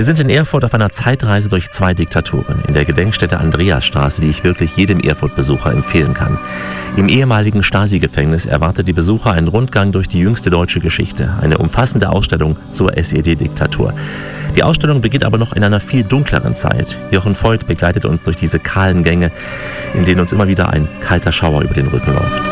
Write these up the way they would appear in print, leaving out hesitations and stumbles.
Wir sind in Erfurt auf einer Zeitreise durch 2 Diktaturen in der Gedenkstätte Andreasstraße, die ich wirklich jedem Erfurt-Besucher empfehlen kann. Im ehemaligen Stasi-Gefängnis erwartet die Besucher einen Rundgang durch die jüngste deutsche Geschichte, eine umfassende Ausstellung zur SED-Diktatur. Die Ausstellung beginnt aber noch in einer viel dunkleren Zeit. Jochen Voigt begleitet uns durch diese kahlen Gänge, in denen uns immer wieder ein kalter Schauer über den Rücken läuft.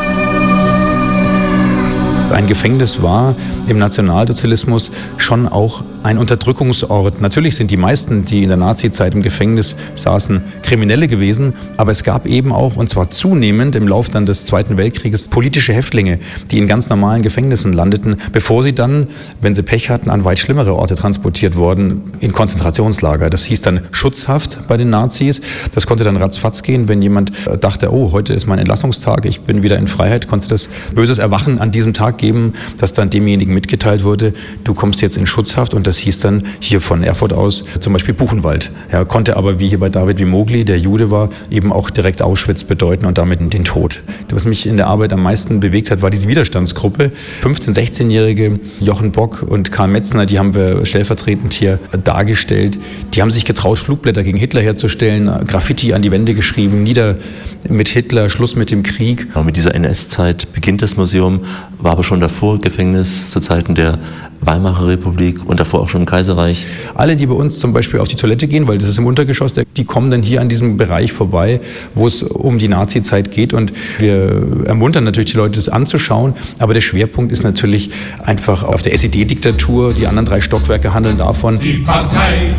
Ein Gefängnis war im Nationalsozialismus schon auch ein Unterdrückungsort. Natürlich sind die meisten, die in der Nazizeit im Gefängnis saßen, Kriminelle gewesen, aber es gab eben auch, und zwar zunehmend im Laufe dann des Zweiten Weltkrieges, politische Häftlinge, die in ganz normalen Gefängnissen landeten, bevor sie dann, wenn sie Pech hatten, an weit schlimmere Orte transportiert wurden, in Konzentrationslager. Das hieß dann Schutzhaft bei den Nazis. Das konnte dann ratzfatz gehen, wenn jemand dachte, oh, heute ist mein Entlassungstag, ich bin wieder in Freiheit, konnte das böses Erwachen an diesem Tag geben, dass dann demjenigen mitgeteilt wurde, du kommst jetzt in Schutzhaft, und das hieß dann hier von Erfurt aus zum Beispiel Buchenwald. Er konnte aber, wie hier bei David Wimogli, der Jude war, eben auch direkt Auschwitz bedeuten und damit den Tod. Was mich in der Arbeit am meisten bewegt hat, war diese Widerstandsgruppe. 15-, 16-jährige Jochen Bock und Karl Metzner, die haben wir stellvertretend hier dargestellt. Die haben sich getraut, Flugblätter gegen Hitler herzustellen, Graffiti an die Wände geschrieben, nieder mit Hitler, Schluss mit dem Krieg. Mit dieser NS-Zeit beginnt das Museum, war aber schon davor Gefängnis zu Zeiten der Weimarer Republik und davor auch schon im Kaiserreich. Alle, die bei uns zum Beispiel auf die Toilette gehen, weil das ist im Untergeschoss, die kommen dann hier an diesem Bereich vorbei, wo es um die Nazi-Zeit geht, und wir ermuntern natürlich die Leute, das anzuschauen, aber der Schwerpunkt ist natürlich einfach auf der SED-Diktatur. Die anderen 3 Stockwerke handeln davon. Die Partei,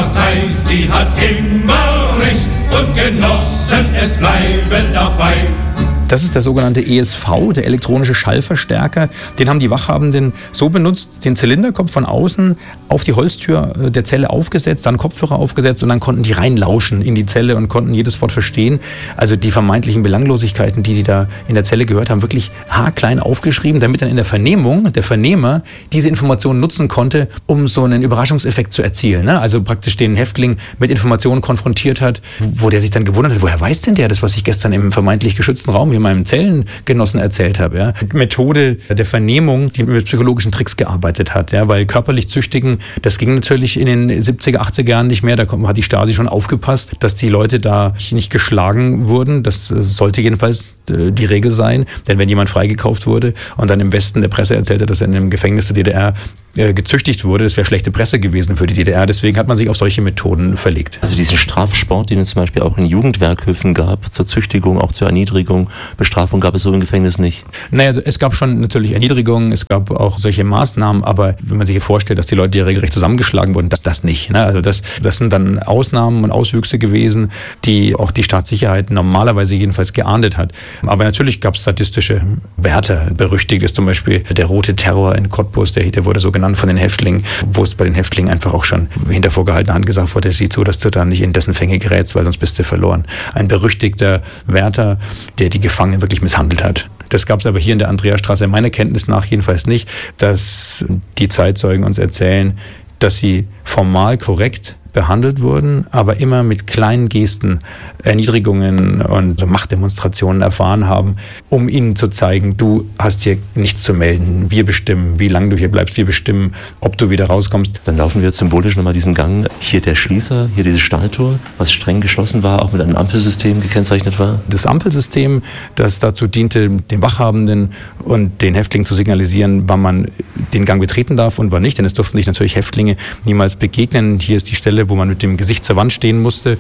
die hat immer Recht und Genossen, es bleiben dabei. Das ist der sogenannte ESV, der elektronische Schallverstärker. Den haben die Wachhabenden so benutzt, den Zylinderkopf von außen auf die Holztür der Zelle aufgesetzt, dann Kopfhörer aufgesetzt, und dann konnten die reinlauschen in die Zelle und konnten jedes Wort verstehen. Also die vermeintlichen Belanglosigkeiten, die da in der Zelle gehört haben, wirklich haarklein aufgeschrieben, damit dann in der Vernehmung der Vernehmer diese Informationen nutzen konnte, um so einen Überraschungseffekt zu erzielen. Ne? Also praktisch den Häftling mit Informationen konfrontiert hat, wo der sich dann gewundert hat, woher weiß denn der das, was ich gestern im vermeintlich geschützten Raum hier meinem Zellengenossen erzählt habe. Ja? Methode der Vernehmung, die mit psychologischen Tricks gearbeitet hat, ja? Weil körperlich züchtigen, das ging natürlich in den 70er, 80er Jahren nicht mehr. Da hat die Stasi schon aufgepasst, dass die Leute da nicht geschlagen wurden. Das sollte jedenfalls die Regel sein. Denn wenn jemand freigekauft wurde und dann im Westen der Presse erzählte, dass er in einem Gefängnis der DDR gezüchtigt wurde, das wäre schlechte Presse gewesen für die DDR. Deswegen hat man sich auf solche Methoden verlegt. Also diesen Strafsport, den es zum Beispiel auch in Jugendwerkhöfen gab, zur Züchtigung, auch zur Erniedrigung, Bestrafung gab es so im Gefängnis nicht? Naja, es gab schon natürlich Erniedrigungen, es gab auch solche Maßnahmen, aber wenn man sich hier vorstellt, dass die Leute ja regelrecht zusammengeschlagen wurden, das nicht. Ne? Also das sind dann Ausnahmen und Auswüchse gewesen, die auch die Staatssicherheit normalerweise jedenfalls geahndet hat. Aber natürlich gab es statistische Werte. Berüchtigt ist zum Beispiel der rote Terror in Cottbus, der wurde so genannt von den Häftlingen, wo es bei den Häftlingen einfach auch schon hinter vorgehaltener Hand gesagt wurde, sieh zu, dass du da nicht in dessen Fänge gerätst, weil sonst bist du verloren. Ein berüchtigter Wärter, der die Gefangenen wirklich misshandelt hat. Das gab es aber hier in der Andreasstraße meiner Kenntnis nach jedenfalls nicht, dass die Zeitzeugen uns erzählen, dass sie formal korrekt behandelt wurden, aber immer mit kleinen Gesten Erniedrigungen und Machtdemonstrationen erfahren haben, um ihnen zu zeigen, du hast hier nichts zu melden, wir bestimmen, wie lange du hier bleibst, wir bestimmen, ob du wieder rauskommst. Dann laufen wir symbolisch nochmal diesen Gang. Hier der Schließer, hier dieses Stahltor, was streng geschlossen war, auch mit einem Ampelsystem gekennzeichnet war. Das Ampelsystem, das dazu diente, den Wachhabenden und den Häftlingen zu signalisieren, wann man den Gang betreten darf und wann nicht, denn es durften sich natürlich Häftlinge niemals begegnen. Hier ist die Stelle, wo man mit dem Gesicht zur Wand stehen musste,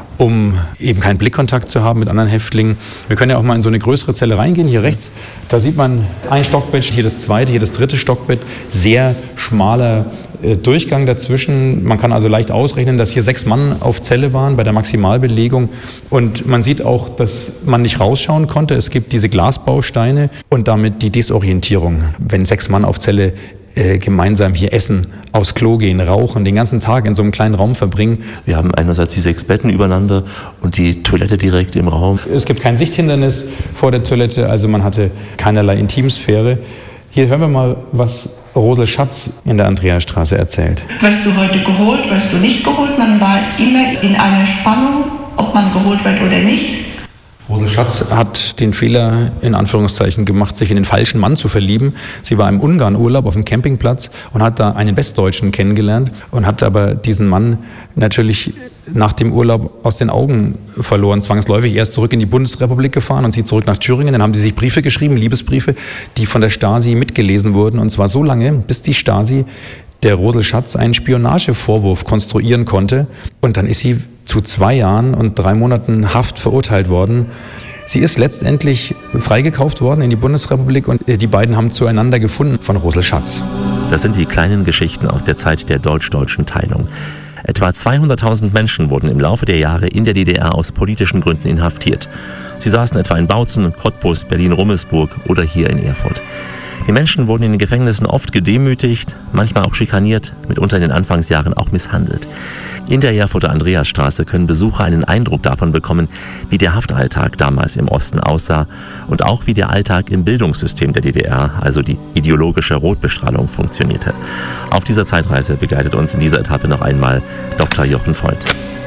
um eben keinen Blickkontakt zu haben mit anderen Häftlingen. Wir können ja auch mal in so eine größere Zelle reingehen, hier rechts. Da sieht man ein Stockbett, hier das zweite, hier das dritte Stockbett. Sehr schmaler Durchgang dazwischen. Man kann also leicht ausrechnen, dass hier 6 Mann auf Zelle waren bei der Maximalbelegung. Und man sieht auch, dass man nicht rausschauen konnte. Es gibt diese Glasbausteine und damit die Desorientierung. Wenn 6 Mann auf Zelle gemeinsam hier essen, aufs Klo gehen, rauchen, den ganzen Tag in so einem kleinen Raum verbringen. Wir haben einerseits die 6 Betten übereinander und die Toilette direkt im Raum. Es gibt kein Sichthindernis vor der Toilette, also man hatte keinerlei Intimsphäre. Hier hören wir mal, was Rosel Schatz in der Andreasstraße erzählt. Wirst du heute geholt, wirst du nicht geholt? Man war immer in einer Spannung, ob man geholt wird oder nicht. Rosel Schatz hat den Fehler, in Anführungszeichen, gemacht, sich in den falschen Mann zu verlieben. Sie war im Ungarn-Urlaub auf dem Campingplatz und hat da einen Westdeutschen kennengelernt und hat aber diesen Mann natürlich nach dem Urlaub aus den Augen verloren, zwangsläufig. Er ist zurück in die Bundesrepublik gefahren und sie zurück nach Thüringen. Dann haben sie sich Briefe geschrieben, Liebesbriefe, die von der Stasi mitgelesen wurden. Und zwar so lange, bis die Stasi der Rosel Schatz einen Spionagevorwurf konstruieren konnte. Und dann ist sie zu 2 Jahren und 3 Monaten Haft verurteilt worden. Sie ist letztendlich freigekauft worden in die Bundesrepublik und die beiden haben zueinander gefunden von Rosel Schatz. Das sind die kleinen Geschichten aus der Zeit der deutsch-deutschen Teilung. Etwa 200.000 Menschen wurden im Laufe der Jahre in der DDR aus politischen Gründen inhaftiert. Sie saßen etwa in Bautzen, Cottbus, Berlin-Rummelsburg oder hier in Erfurt. Die Menschen wurden in den Gefängnissen oft gedemütigt, manchmal auch schikaniert, mitunter in den Anfangsjahren auch misshandelt. In der Erfurter Andreasstraße können Besucher einen Eindruck davon bekommen, wie der Haftalltag damals im Osten aussah und auch wie der Alltag im Bildungssystem der DDR, also die ideologische Rotbestrahlung, funktionierte. Auf dieser Zeitreise begleitet uns in dieser Etappe noch einmal Dr. Jochen Voigt.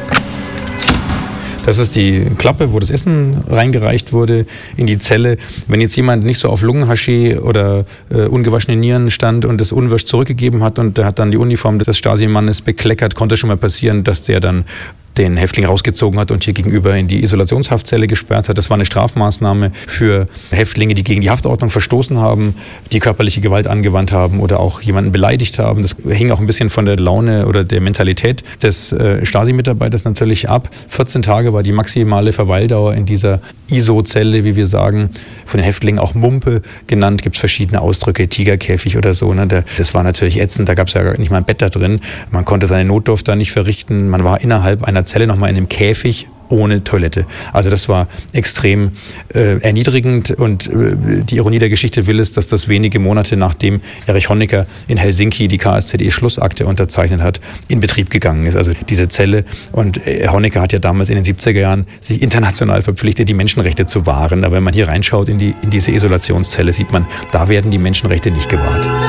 Das ist die Klappe, wo das Essen reingereicht wurde in die Zelle. Wenn jetzt jemand nicht so auf Lungenhaschee oder ungewaschene Nieren stand und das unwirsch zurückgegeben hat und der hat dann die Uniform des Stasi-Mannes bekleckert, konnte schon mal passieren, dass der dann den Häftling rausgezogen hat und hier gegenüber in die Isolationshaftzelle gesperrt hat. Das war eine Strafmaßnahme für Häftlinge, die gegen die Haftordnung verstoßen haben, die körperliche Gewalt angewandt haben oder auch jemanden beleidigt haben. Das hing auch ein bisschen von der Laune oder der Mentalität des Stasi-Mitarbeiters natürlich ab. 14 Tage war die maximale Verweildauer in dieser ISO-Zelle, wie wir sagen, von den Häftlingen auch Mumpe genannt. Gibt es verschiedene Ausdrücke, Tigerkäfig oder so. Ne? Das war natürlich ätzend, da gab es ja nicht mal ein Bett da drin. Man konnte seine Notdurft da nicht verrichten. Man war innerhalb einer Zelle nochmal in einem Käfig ohne Toilette. Also das war extrem erniedrigend und die Ironie der Geschichte will es, dass das wenige Monate nachdem Erich Honecker in Helsinki die KSZE-Schlussakte unterzeichnet hat, in Betrieb gegangen ist. Also diese Zelle und Honecker hat ja damals in den 70er Jahren sich international verpflichtet, die Menschenrechte zu wahren. Aber wenn man hier reinschaut in diese Isolationszelle, sieht man, da werden die Menschenrechte nicht gewahrt.